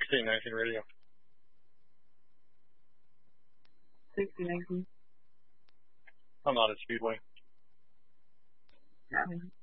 1619 radio. 1619. I'm not at Speedway. Yeah.